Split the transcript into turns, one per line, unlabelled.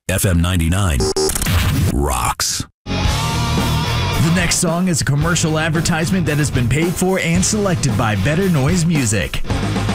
FM 99 rocks.
The next song is a commercial advertisement that has been paid for and selected by Better Noise Music.